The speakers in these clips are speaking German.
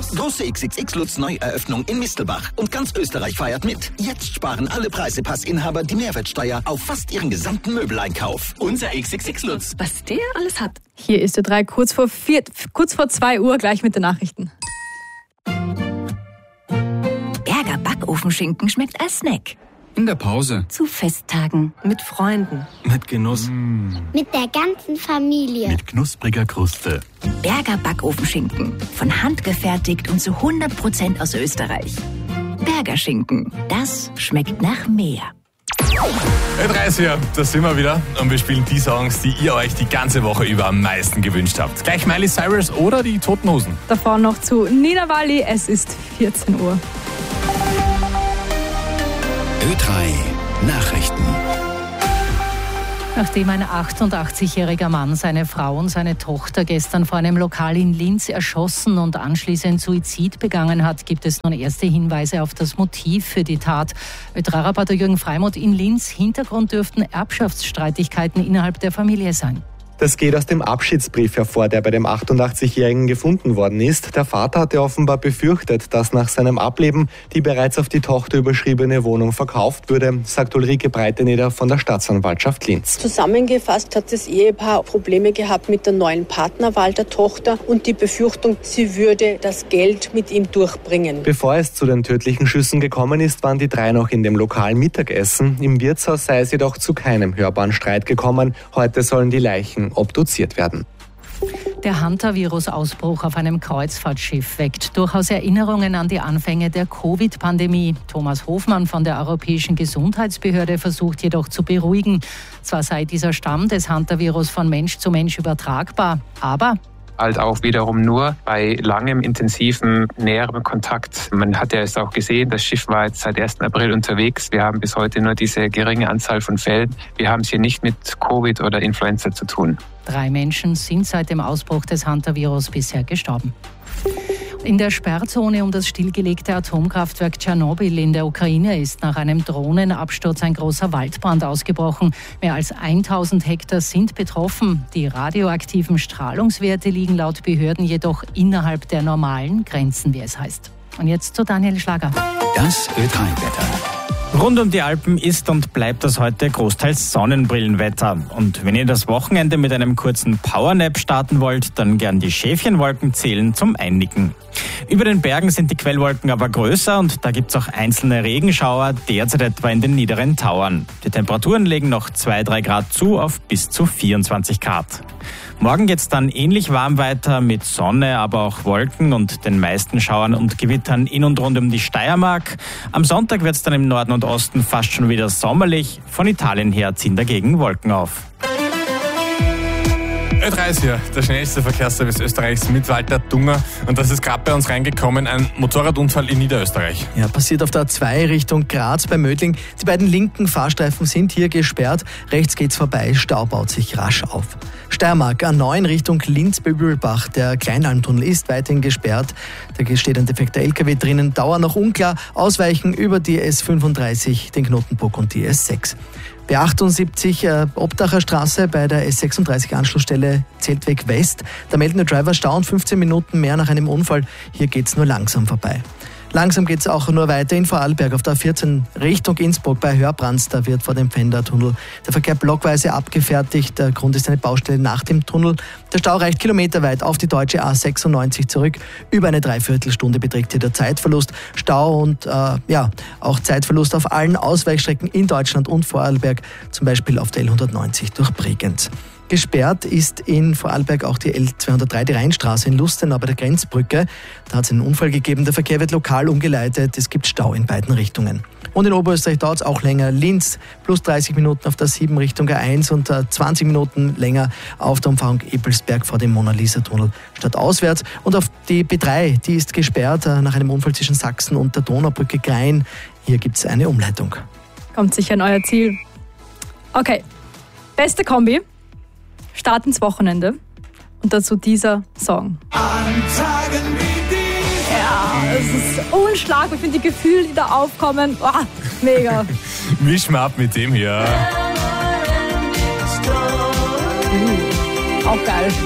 Große XXX Lutz Neueröffnung in Mistelbach. Und ganz Österreich feiert mit. Jetzt sparen alle Preisepassinhaber die Mehrwertsteuer auf fast ihren gesamten Möbeleinkauf. Unser XXX Lutz. Was der alles hat. Hier ist Ö3 kurz vor 2 Uhr, gleich mit den Nachrichten. Berger Backofenschinken schmeckt als Snack. In der Pause. Zu Festtagen. Mit Freunden. Mit Genuss. Mit der ganzen Familie. Mit knuspriger Kruste. Berger Backofenschinken. Von Hand gefertigt und zu 100% aus Österreich. Berger Schinken. Das schmeckt nach mehr. Ö3 ist hier, da sind wir wieder und wir spielen die Songs, die ihr euch die ganze Woche über am meisten gewünscht habt. Gleich Miley Cyrus oder die Toten Hosen. Davor noch zu Nina Wally, es ist 14 Uhr. Ö3 Nachrichten. Nachdem ein 88-jähriger Mann seine Frau und seine Tochter gestern vor einem Lokal in Linz erschossen und anschließend Suizid begangen hat, gibt es nun erste Hinweise auf das Motiv für die Tat. Ö3-Reporter Jürgen Freimuth in Linz. Hintergrund dürften Erbschaftsstreitigkeiten innerhalb der Familie sein. Das geht aus dem Abschiedsbrief hervor, der bei dem 88-Jährigen gefunden worden ist. Der Vater hatte offenbar befürchtet, dass nach seinem Ableben die bereits auf die Tochter überschriebene Wohnung verkauft würde, sagt Ulrike Breiteneder von der Staatsanwaltschaft Linz. Zusammengefasst hat das Ehepaar Probleme gehabt mit der neuen Partnerwahl der Tochter und die Befürchtung, sie würde das Geld mit ihm durchbringen. Bevor es zu den tödlichen Schüssen gekommen ist, waren die drei noch in dem Lokal Mittagessen. Im Wirtshaus sei es jedoch zu keinem hörbaren Streit gekommen. Heute sollen die Leichen obduziert werden. Der Hantavirus-Ausbruch auf einem Kreuzfahrtschiff weckt durchaus Erinnerungen an die Anfänge der Covid-Pandemie. Thomas Hofmann von der Europäischen Gesundheitsbehörde versucht jedoch zu beruhigen. Zwar sei dieser Stamm des Hantavirus von Mensch zu Mensch übertragbar, aber halt auch wiederum nur bei langem, intensiven, näherem Kontakt. Man hat ja es auch gesehen, das Schiff war jetzt seit 1. April unterwegs. Wir haben bis heute nur diese geringe Anzahl von Fällen. Wir haben es hier nicht mit Covid oder Influenza zu tun. 3 Menschen sind seit dem Ausbruch des Hantavirus bisher gestorben. In der Sperrzone um das stillgelegte Atomkraftwerk Tschernobyl in der Ukraine ist nach einem Drohnenabsturz ein großer Waldbrand ausgebrochen. Mehr als 1000 Hektar sind betroffen. Die radioaktiven Strahlungswerte liegen laut Behörden jedoch innerhalb der normalen Grenzen, wie es heißt. Und jetzt zu Daniel Schlager. Das Ö3-Wetter. Rund um die Alpen ist und bleibt das heute großteils Sonnenbrillenwetter. Und wenn ihr das Wochenende mit einem kurzen Powernap starten wollt, dann gern die Schäfchenwolken zählen zum Einnicken. Über den Bergen sind die Quellwolken aber größer und da gibt's auch einzelne Regenschauer, derzeit etwa in den niederen Tauern. Die Temperaturen legen noch 2-3 Grad zu auf bis zu 24 Grad. Morgen geht's dann ähnlich warm weiter mit Sonne, aber auch Wolken und den meisten Schauern und Gewittern in und rund um die Steiermark. Am Sonntag wird's dann im Norden und Osten fast schon wieder sommerlich. Von Italien her ziehen dagegen Wolken auf. Ö3 ist hier, der schnellste Verkehrsservice Österreichs mit Walter Dunger. Und das ist gerade bei uns reingekommen, ein Motorradunfall in Niederösterreich. Ja, passiert auf der A2 Richtung Graz bei Mödling. Die beiden linken Fahrstreifen sind hier gesperrt. Rechts geht's vorbei, Stau baut sich rasch auf. Steiermark, A9 Richtung Linz-Böbelbach. Der Kleinalmtunnel ist weiterhin gesperrt. Da steht ein defekter LKW drinnen. Dauer noch unklar. Ausweichen über die S35, den Knotenpuck und die S6. B78 Obdacher Straße bei der S36 Anschlussstelle Zeltweg West. Da melden der Driver Stau und 15 Minuten mehr nach einem Unfall. Hier geht's nur langsam vorbei. Langsam geht's auch nur weiter in Vorarlberg auf der 14 Richtung Innsbruck bei Hörbrands. Da wird vor dem Pfändertunnel der Verkehr blockweise abgefertigt. Der Grund ist eine Baustelle nach dem Tunnel. Der Stau reicht kilometerweit auf die deutsche A96 zurück. Über eine Dreiviertelstunde beträgt hier der Zeitverlust. Stau und auch Zeitverlust auf allen Ausweichstrecken in Deutschland und Vorarlberg, zum Beispiel auf der L190 durch Bregenz. Gesperrt ist in Vorarlberg auch die L203, die Rheinstraße in Lustenau bei der Grenzbrücke. Da hat es einen Unfall gegeben. Der Verkehr wird lokal umgeleitet. Es gibt Stau in beiden Richtungen. Und in Oberösterreich dauert es auch länger. Linz plus 30 Minuten auf der 7 Richtung A1 und 20 Minuten länger auf der Umfahrung Ebelsberg vor dem Mona-Lisa-Tunnel statt auswärts. Und auf die B3, die ist gesperrt nach einem Unfall zwischen Sachsen und der Donaubrücke Grein. Hier gibt es eine Umleitung. Kommt sicher an euer Ziel. Okay, beste Kombi. Start ins Wochenende und dazu dieser Song. An Tagen wie diesen. Ja, es ist unschlagbar. Ich finde die Gefühle, die da aufkommen, mega. Misch mal ab mit dem hier. Auch geil.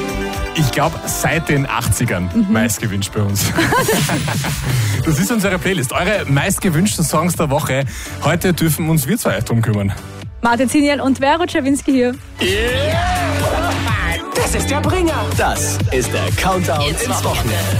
Ich glaube, seit den 80ern meistgewünscht bei uns. Das ist unsere Playlist. Eure meistgewünschten Songs der Woche. Heute dürfen uns wir zwei drum kümmern. Martin Ziniel und Vero Czerwinski hier. Das ist der Bringer. Das ist der Countdown ins Wochenende.